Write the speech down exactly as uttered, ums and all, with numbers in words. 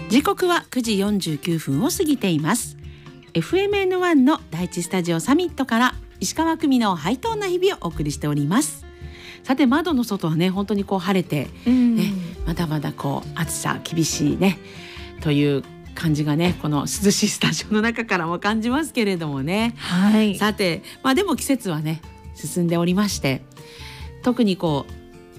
時刻はくじよんじゅうきゅうふんを過ぎています。 エフエムエヌワン の第一スタジオサミットから石川久美のハイトーンな日々をお送りしております。さて、窓の外はね本当にこう晴れて、ね、まだまだこう暑さ厳しいねという感じがね、この涼しいスタジオの中からも感じますけれどもね、 はい、 さて、まあ、でも季節はね進んでおりまして、特にこう